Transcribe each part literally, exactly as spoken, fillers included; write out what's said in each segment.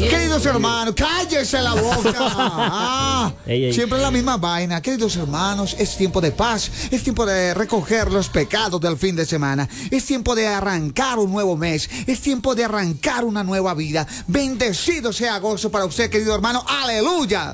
Queridos hermanos, cállese la boca. Ah, ey, ey. Siempre la misma vaina. Queridos hermanos, es tiempo de paz. Es tiempo de recoger los pecados del fin de semana. Es tiempo de arrancar un nuevo mes. Es tiempo de arrancar una nueva vida. Bendecido sea agosto para usted, querido hermano. Aleluya.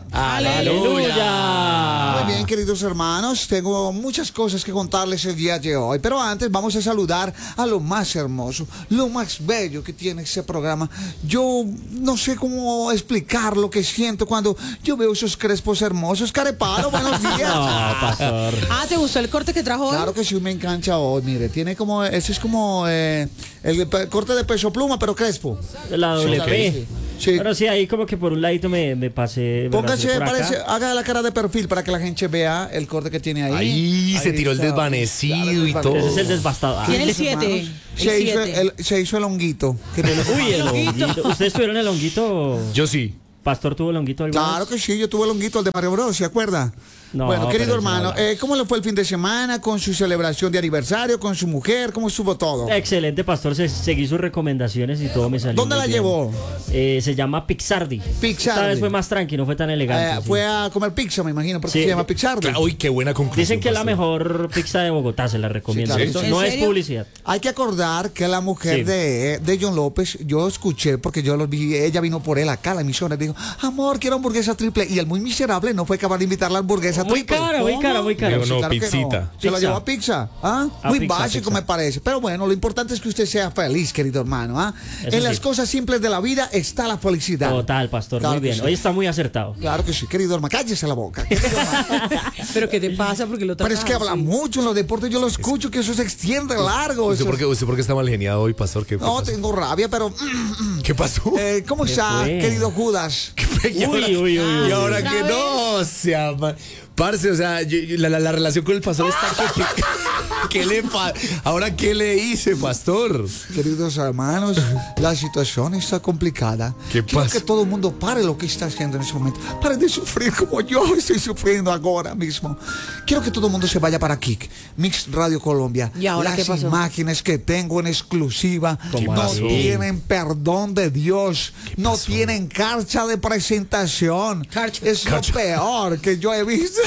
¡Aleluya! Muy bien, queridos hermanos, tengo muchas cosas que contarles el día de hoy, pero antes vamos a saludar a lo más hermoso, lo más bello que tiene ese programa. Yo no sé cómo explicar lo que siento cuando yo veo esos crespos hermosos. Carepalo, buenos días. No, pastor. Ah, ¿te gustó el corte que trajo hoy? Claro que sí, me engancha hoy, mire, tiene como, ese es como eh, el pe- corte de peso pluma, pero crespo. La doble Sí, P. sí. Sí. Pero sí, ahí como que por un ladito me, me pasé. me Póngase, rasé por acá. parece, haga la cara de perfil para que la gente vea el corte que tiene ahí. Ahí se tiró el está. desvanecido y todo. Ese es el desbastado. Ah. Tiene el Queridos siete. hermanos, El Se hizo siete. el, se hizo el honguito. Que te lo- Uy, el honguito. ¿Ustedes tuvieron el honguito? Yo sí. ¿Pastor tuvo el honguito alguna Claro vez? que sí, yo tuve el honguito, el de Mario Bros, ¿se acuerda? No, bueno, querido pero eso hermano, no. eh, ¿cómo le fue el fin de semana con su celebración de aniversario, con su mujer? ¿Cómo estuvo todo? Excelente, pastor. Se, seguí sus recomendaciones y todo me salió. ¿Dónde muy la bien. llevó? Eh, se llama Pixardi. Pixardi. Esta vez fue más tranqui, no fue tan elegante. Eh, sí. Fue a comer pizza, me imagino, porque Sí. se llama Pixardi. Claro, uy, qué buena conclusión. Dicen que es la pastor. mejor pizza de Bogotá, se la recomiendo. Sí, claro. Esto ¿En no es serio? publicidad. Hay que acordar que la mujer Sí. de, de John López, yo escuché, porque yo lo vi, ella vino por él acá a la emisora, dijo, amor, quiero hamburguesa triple. Y el muy miserable no fue capaz de invitar la hamburguesa Muy triple. cara, muy ¿Cómo? cara, muy cara. Digo, no, Claro que pizzita. Se la Pizza. llevó a pizza. ¿Ah? A Muy pizza, básico pizza. me parece. Pero bueno, lo importante es que usted sea feliz, querido hermano. ¿Ah? Eso En las sí. cosas simples de la vida está la felicidad. Total, pastor, Claro muy que bien. sí. Hoy está muy acertado. Claro que sí, querido hermano. Cállese la boca. querido hermano. ¿Pero qué te pasa? Porque lo Pero es que tratas habla así. mucho en los deportes, yo lo escucho, que eso se extiende largo. ¿Usted eso- por, qué, ¿Usted por qué está mal geniado hoy, pastor? ¿Qué, qué No, pasó? tengo rabia, pero... ¿Qué pasó? eh, ¿Cómo ¿Qué está, fue? querido Judas? Y ahora, Uy, uy, uy, uy. y ahora ¿Otra que vez? no, se ama. Parce, o sea, yo- yo- la, la- la relación con el pastor está... ¿Qué, qué- qué le pa- ahora, ¿qué le hice, pastor? Queridos hermanos, la situación está complicada. ¿Qué Quiero pasa? que todo el mundo pare lo que está haciendo en ese momento. Pare de sufrir como yo estoy sufriendo ahora mismo. Quiero que todo el mundo se vaya para Kik, Mix Radio Colombia. ¿Y ahora Las qué pasó? imágenes que tengo en exclusiva ¿Cómo no así? tienen perdón de Dios. No tienen carcha de presentación. Carcha. Es lo peor que yo he visto.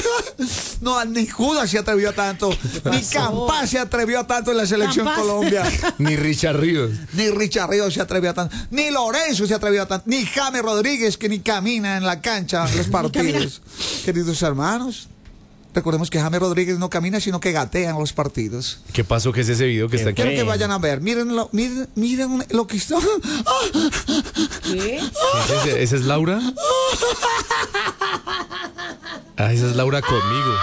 No, ni Judas se atrevió a tanto. Ni Campás se atrevió a tanto en la selección Campás. Colombia. Ni Richard Ríos. Ni Richard Ríos se atrevió a tanto, ni Lorenzo se atrevió a tanto, ni James Rodríguez, que ni camina en la cancha los partidos. Queridos hermanos, recordemos que James Rodríguez no camina, sino que gatea en los partidos. ¿Qué pasó? ¿Qué es ese video que está aquí? Quiero que Bueno. vayan a ver, miren lo, miren, miren lo que está. ¿Qué? ¿Ese- ese- ¿Esa es Laura? Ah, esa es Laura conmigo.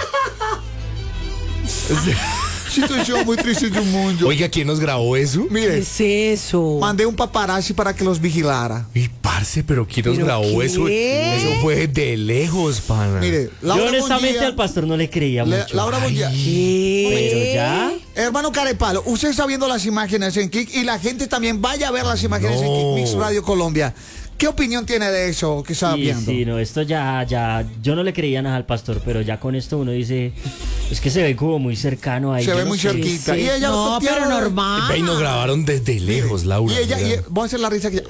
Situación muy triste de un mundo. Oiga, ¿quién nos grabó eso? ¿Qué Mire, es eso? mandé un paparazzi para que los vigilara. Y parce, pero ¿quién nos ¿Pero grabó qué? eso? Eso fue de lejos, pana. Mire, Yo Laura honestamente Bonilla- al pastor no le creía Le- mucho. Laura Bonilla. ¿Qué? Pero ya. Hermano Carepalo, usted está viendo las imágenes en Kik y la gente también vaya a ver las imágenes en No. Kik Mix Radio Colombia. ¿Qué opinión tiene de eso que está Sí, viendo? sí, no, esto ya, ya, yo no le creía nada al pastor, pero ya con esto uno dice, es que se ve como muy cercano ahí. Se yo ve no muy sé. cerquita. Sí, Y ella no, lo tiene- pero normal. Ve, y nos grabaron desde lejos, Laura. Y ella, y mira. voy a hacer la risa que ella,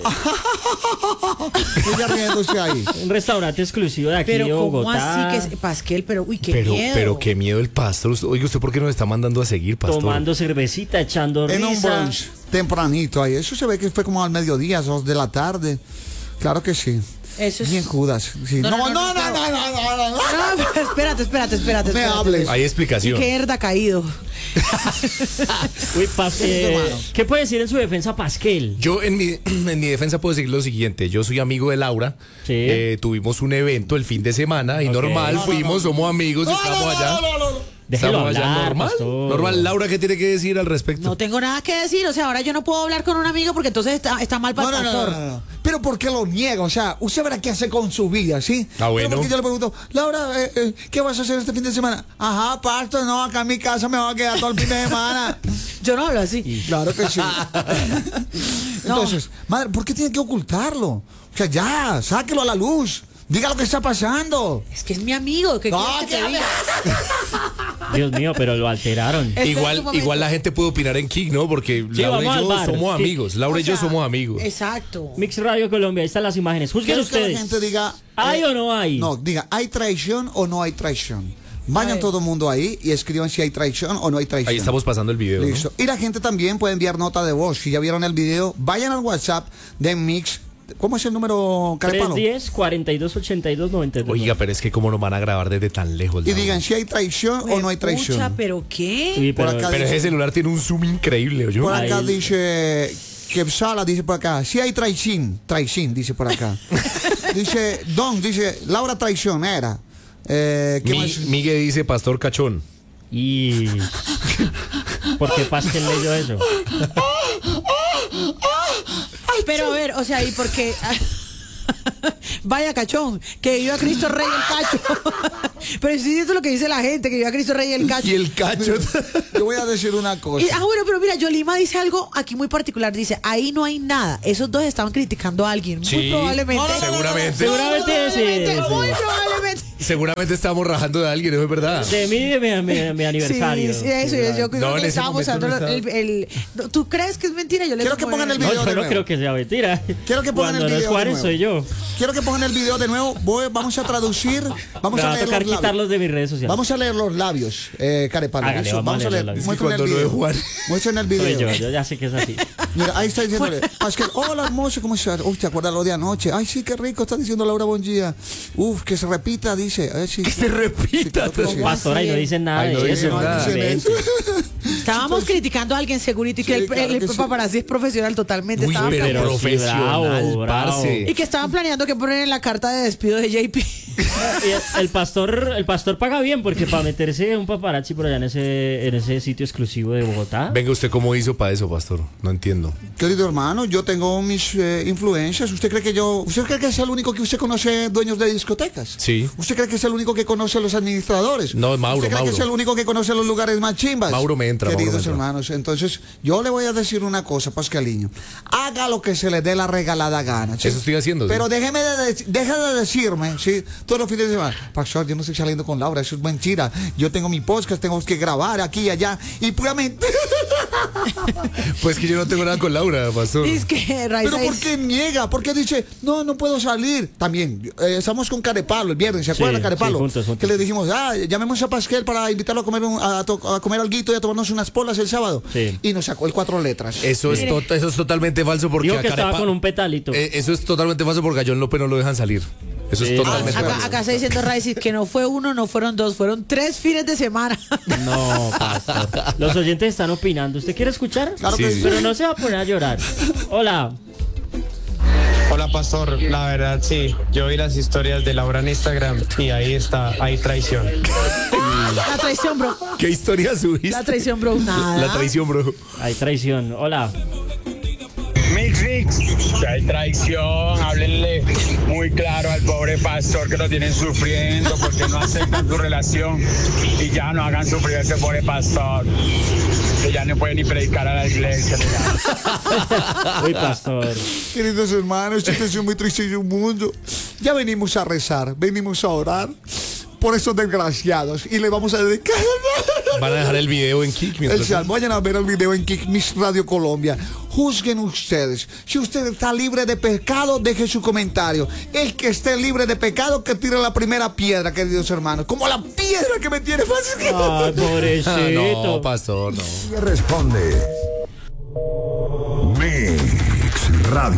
ella riéndose ahí. Un restaurante exclusivo de aquí Pero de ¿cómo Bogotá. así que es- Pasquel? Pero uy, qué pero, miedo. pero qué miedo el pastor. Oiga, ¿usted por qué nos está mandando a seguir, pastor? Tomando cervecita, echando En un risa. brunch tempranito ahí. Eso se ve que fue como al mediodía, dos de la tarde. Claro que sí. Eso es... Bien Judas. Sí. No, No, no, no, no, no, no, no, no, no, no. No, espérate, espérate, espérate. Me espérate. hables. Hay explicación. Qué herda caído. Uy, Pas- eh, hermano. ¿qué puede decir en su defensa Pasquel? Yo en mi, en mi defensa puedo decir lo siguiente. Yo soy amigo de Laura. Sí. Eh, tuvimos un evento el fin de semana y Ok. normal, No, no, fuimos, somos amigos, No, estamos no, allá. no, no, no, no. Déjelo Estamos allá hablar, normal. pastor. Normal, Laura, ¿qué tiene que decir al respecto? No tengo nada que decir. O sea, ahora yo no puedo hablar con un amigo porque entonces está, está mal para No, el no, no, pastor. no, no. Pero ¿por qué lo niega? O sea, usted verá qué hace con su vida, ¿sí? Ah, bueno. Pero porque yo le pregunto, Laura, eh, eh, ¿qué vas a hacer este fin de semana? Ajá, pastor, no, acá en mi casa me voy a quedar todo el fin de semana. Yo no hablo así. Claro que sí. Entonces, madre, ¿por qué tiene que ocultarlo? O sea, ya, sáquelo a la luz. Diga lo que está pasando. Es que es mi amigo. ¿Qué No, quieres que que te diga? Dios mío, pero lo alteraron. Espera un Igual, momento. igual la gente puede opinar en Kik, ¿no? Porque Sí, Laura y vamos al yo bar. somos Sí. amigos. Laura O y yo sea, somos amigos. Exacto. Mix Radio Colombia, ahí están las imágenes. Juzguen Quiero que la ustedes. gente diga... ¿Hay eh, o no hay? No, diga, ¿hay traición o no hay traición? A Vayan ver. todo el mundo ahí y escriban si hay traición o no hay traición. Ahí estamos pasando el video, ¿no? Listo. Y la gente también puede enviar nota de voz. Si ya vieron el video, vayan al WhatsApp de Mix. ¿Cómo es el número, Carepalo? tres diez, cuarenta y dos, ochenta y dos, noventa y dos. Oiga, pero es que cómo nos van a grabar desde tan lejos. Y Laura? digan si hay traición o no hay traición. Pucha, ¿pero qué? Sí, por pero- acá Pero dice- ese celular tiene un zoom increíble, ¿oyó? Por acá Ahí- dice que Sala dice por acá, si hay traición, traición, dice por acá. Dice, Don, dice, Laura traicionera. Eh, ¿qué Mi- más? Miguel dice Pastor Cachón. Y... ¿Por qué Pascal leyó eso? Pero a ver, o sea, ¿y por qué? Vaya cachón, que viva Cristo Rey el cacho. Pero sí, esto es lo que dice la gente, que viva Cristo Rey el cacho. Y el cacho. Te voy a decir una cosa. Y- ah, bueno, pero mira, Yolima dice algo aquí muy particular. Dice, ahí no hay nada. Esos dos estaban criticando a alguien. Muy Sí, probablemente. seguramente. Seguramente sí, Probablemente, sí. muy probablemente. Seguramente estamos rajando de alguien, eso es verdad. De mí, de mi, mi- mi aniversario. Sí, sí, eso, yo, yo creo No, en que ese estábamos momento usando no el, el- no, ¿Tú crees que es mentira? Yo le Quiero tomo que pongan el el- video No, yo de no nuevo. creo que sea mentira. Quiero que pongan el Cuando no es video de Juárez, nuevo. soy yo. Quiero que pongan el video de nuevo. Voy- vamos a traducir. Vamos Me va a a leer tocar los labios. quitarlos de mis redes sociales. Vamos a leer los labios, eh, Carepalo. Hágale, Listo, vamos a a leer leer. los labios. Muestren el Cuando lo de video. Juan. Muestren el Soy video. yo, yo ya sé que es así. Mira, ahí está diciéndole, Pascal, hola hermoso, ¿cómo estás? Uy, ¿te acuerdas lo de anoche? Ay, sí, qué rico, está diciendo Laura Bonjía. Uf, que se repita, dice. Ay, sí. Que se repita. Sí, claro que sí. Pastor, ahí no dicen nada Ay, no de dicen eso. nada. No dicen Invente. Estábamos criticando a alguien segurito y que Sí, el, claro el que sí. paparazzi es profesional totalmente. Uy, Estaban pero planeando- sí, profesional, bravo, bravo. parce. y que estaban planeando que poner en la carta de despido de J P. Y el- el pastor, el pastor paga bien porque para meterse un paparazzi por allá en ese, en ese sitio exclusivo de Bogotá. Venga, ¿usted cómo hizo para eso, Pastor? No entiendo. Querido hermano, yo tengo mis eh, influencias. ¿Usted cree que yo, usted cree que es el único que usted conoce dueños de discotecas? Sí. ¿Usted cree que es el único que conoce los administradores? No, Mauro, ¿Usted cree Mauro. que es el único que conoce los lugares más chimbas? Mauro me entra, Mauro Queridos me entra. hermanos, entonces yo le voy a decir una cosa, Pascaliño. Haga lo que se le dé la regalada gana. ¿sí? Eso estoy haciendo, sí. Pero déjeme de, de- deje de decirme, ¿sí? Todos los fines de semana, Pastor, yo no estoy saliendo con Laura, eso es mentira. Yo tengo mi podcast, tengo que grabar aquí y allá. Y puramente. Pues que yo no tengo nada con Laura, Pastor. Es que Raiza Pero ¿por es- qué niega? ¿Por qué dice, no, no puedo salir? También, eh, estamos con Carepalo el viernes, ¿se Sí, acuerda, Carepalo? sí, juntos, juntos. Que le dijimos, ah, llamemos a Pascal para invitarlo a comer, un, a, to- a comer alguito y a tomarnos unas polas el sábado. Sí. Y nos sacó el cuatro letras. Eso es, to- eso es totalmente falso porque Dijo a que estaba Carepa- con un petalito. Eh, eso es totalmente falso porque a John López no lo dejan salir. Eso Sí, es no. totalmente Acá, falso. acá está diciendo Raiza que no fue uno, no fueron dos, fueron tres fines de semana. No, pastor. Los oyentes están opinando. ¿Usted quiere escuchar? Claro Sí, que sí. sí. Pero no se va a poner a llorar. Hola. Hola Pastor, la verdad sí, yo vi las historias de Laura en Instagram y ahí está, hay traición. La traición, bro. ¿Qué historia subiste? La traición, bro. Nada. La traición, bro. Hay traición. Hola. Mix, mix, que hay traición, háblenle muy claro al pobre pastor que lo tienen sufriendo porque no aceptan su relación y ya no hagan sufrir a ese pobre pastor, que ya no puede ni predicar a la iglesia. Uy, pastor. Queridos hermanos, situación muy triste en el mundo. Ya venimos a rezar, venimos a orar por esos desgraciados y le vamos a dedicar Van a dejar el video en Kik el mientras. salmo. Vayan a ver el video en Kick Miss Radio Colombia. Juzguen ustedes. Si usted está libre de pecado, deje su comentario. El que esté libre de pecado, que tire la primera piedra, queridos hermanos. Como la piedra que me tiene fácil. Ay, pobrecito. Ah, no, Pastor, no. Responde Mix Radio.